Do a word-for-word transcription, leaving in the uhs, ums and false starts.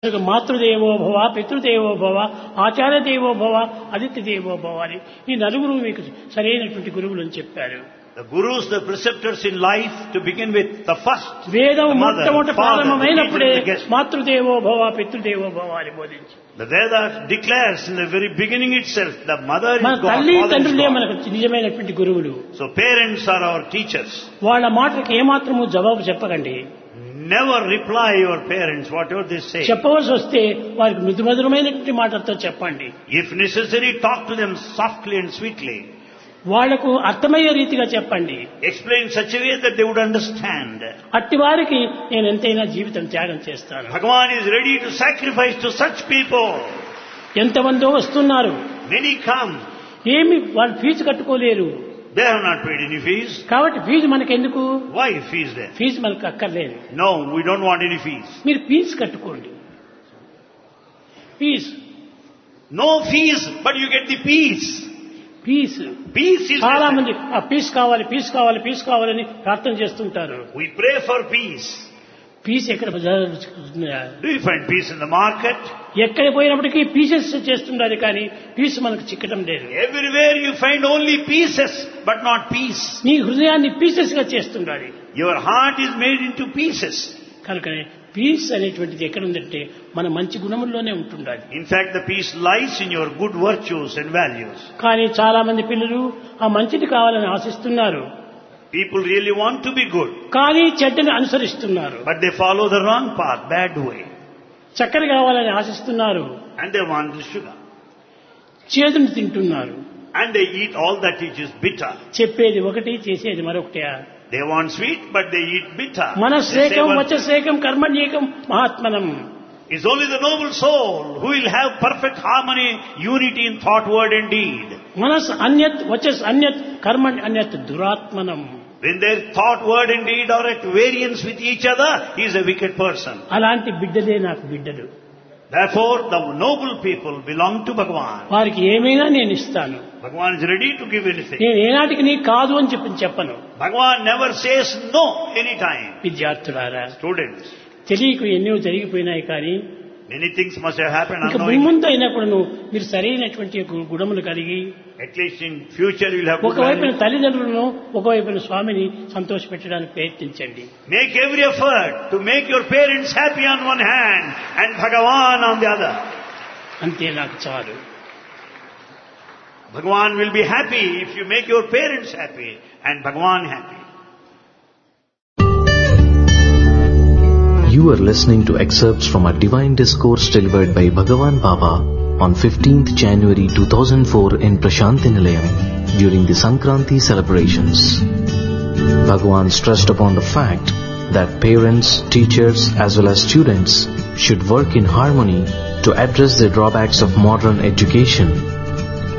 మాతృదేవో భవ, పితృదేవో భవ, ఆచార్య దేవో భవ, అతిథి దేవో భవ అని ఈ నలుగురు మీకు సరైనటువంటి గురువులు అని చెప్పారు. The gurus, the preceptors in life, to begin with, the first, వేదం the mother, మొట్టమొదటి father, the ప్రారంభమైనప్పుడే teacher, the guest. మాతృదేవో భవ, పితృదేవో భవ అని బోధించి The Veda declares in the very beginning itself, the mother is మన God, తల్లి father is తండ్రులే God. మనకు నిజమైనటువంటి గురువులు. So parents are our teachers. వాళ్ళ మాటలకు ఏమాత్రము జవాబు చెప్పకండి. Never reply your parents, whatever they say. చెప్పవలసి వస్తే వారికి మృదుమధురమైనటువంటి మాటలతో చెప్పండి. If necessary, talk to them softly and sweetly. వాళ్లకు అర్థమయ్యే రీతిగా చెప్పండి. Explain in such a way that they would understand. అట్టి వారికి నేను ఎంతైనా జీవితం త్యాగం చేస్తాను. Bhagavan is ready to sacrifice to such people. ఎంతమందో వస్తున్నారు. Many come. ఏమి వాళ్ళు fee కట్టుకోలేరు. They have not paid any fees. కాబట్టి ఫీజు మనకెందుకు? Why fees there? ఫీజు మనకు అక్కర్లేదు. No, we don't want any fees. మీరు ఫీజు కట్టుకోండి. Fee. No fees, but you get the peace. Piece. Peace is చాలా necessary. మంది ఆ piece కావాలి, పీస్ కావాలి, పీస్ కావాలని ప్రార్థన చేస్తుంటారు. We pray for peace. Piece ఎక్కడ Do you find peace in the market? ఎక్కడ పోయినప్పటికీ పీసెస్ చేస్తుండాలి, కానీ పీస్ మనకు చిక్కడం లేదు. Everywhere you find only pieces, but not peace. నీ హృదయాన్ని పీసెస్ గా చేస్తుండాలి. Your heart is made into pieces. కనుకనే పీస్ అనేటువంటిది ఎక్కడ ఉందంటే మన మంచి గుణముల్లోనే ఉంటుండాలి. In fact, the peace lies in your good virtues and values. కానీ చాలా మంది పిల్లలు ఆ మంచిది కావాలని ఆశిస్తున్నారు. People really want to be good, కానీ చెడ్డని అనుసరిస్తున్నారు. but they follow the wrong path, bad way. చక్కెర కావాలని ఆశిస్తున్నారు. And they want the sugar. చేదుని తింటున్నారు. And they eat all that which is bitter. చెప్పేది ఒకటి, చేసేది మరొకటి. They want sweet, but they eat bitter. మనస్సేకం, They say one- వచస్సేకం, కర్మణ్యేకం, మహాత్మనం. It's only the noble soul who will have perfect harmony, unity in thought, word and deed. మనస్ అన్యత్, వచస్ అన్యత్, కర్మణ్ అన్యత్, దురాత్మనం. When their thought, word and deed are at variance with each other, he is a wicked person. అలాంటి బిడ్డలే నాకు బిడ్డలు. Therefore, the noble people belong to Bhagavan. వారికి ఏమైనా నేను ఇస్తాను. Bhagavan is ready to give anything. నేను ఏనాటికి నీ కాదు అని చెప్పి చెప్పను. Bhagavan never says no anytime. విద్యార్థులారా, Students, తెలియకు ఎన్నో జరిగిపోయినాయి, కానీ many things must have happened ఇంకా unknowingly. ముందు అయినప్పుడు మీరు సరైనటువంటి గు- గుణములు కలిగి At least in future you will have good ఒకవైపున values. తల్లిదండ్రులను, ఒకవైపున స్వామిని సంతోషపెట్టడానికి ప్రయత్నించండి. Make every effort to make your parents happy on one hand and Bhagavan on the other. అంతే నాకు చాలు. Bhagavan will be happy if you make your parents happy and Bhagavan happy. You are listening to excerpts from a divine discourse delivered by Bhagavan Baba on fifteenth January two thousand four in Prashanthi Nilayam during the Sankranti celebrations. Bhagavan stressed upon the fact that parents, teachers as well as students should work in harmony to address the drawbacks of modern education